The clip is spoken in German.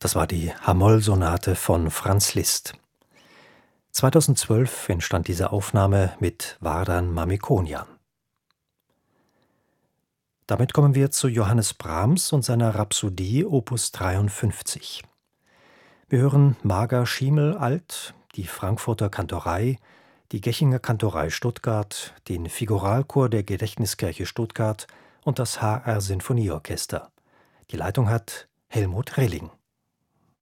Das war die Hamoll-Sonate von Franz Liszt. 2012 entstand diese Aufnahme mit Vardan Mamikonian. Damit kommen wir zu Johannes Brahms und seiner Rhapsodie Opus 53. Wir hören Marga Schiemel-Alt, die Frankfurter Kantorei, die Gechinger Kantorei Stuttgart, den Figuralchor der Gedächtniskirche Stuttgart und das HR Sinfonieorchester. Die Leitung hat Helmut Rilling.